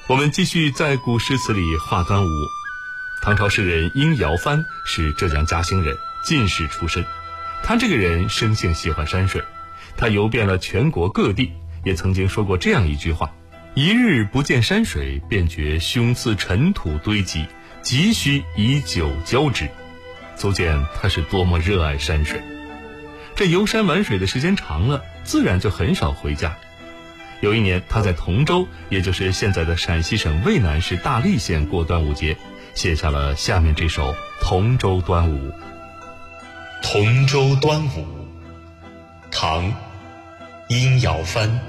我们继续在古诗词里画端午。唐朝诗人殷尧藩是浙江嘉兴人，进士出身。他这个人生性喜欢山水，他游遍了全国各地，也曾经说过这样一句话：一日不见山水，便觉胸似尘土堆积，急需以酒浇之。足见他是多么热爱山水。这游山玩水的时间长了，自然就很少回家。有一年，他在同州，也就是现在的陕西省渭南市大荔县过端午节，写下了下面这首《同州端午》。 同州端午，唐·殷尧藩。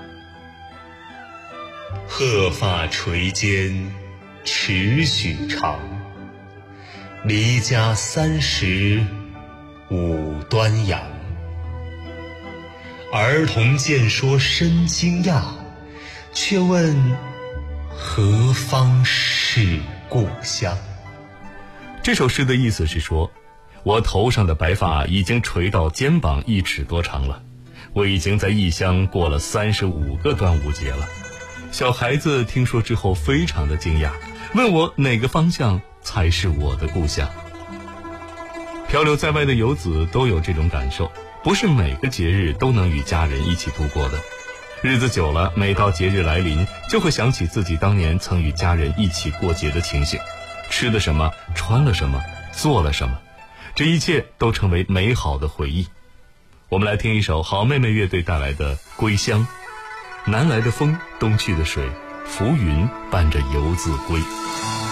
鹤发垂肩尺许长，离家30五端阳。儿童见说深惊讶，却问何方是故乡。 这首诗的意思是说，我头上的白发已经垂到肩膀1尺多长了，我已经在异乡过了35个端午节了。小孩子听说之后非常的惊讶，问我哪个方向才是我的故乡。漂流在外的游子都有这种感受，不是每个节日都能与家人一起度过的。日子久了，每到节日来临，就会想起自己当年曾与家人一起过节的情形，吃的什么，穿了什么，做了什么，这一切都成为美好的回忆。我们来听一首好妹妹乐队带来的《归乡》。南来的风，东去的水，浮云伴着游子归。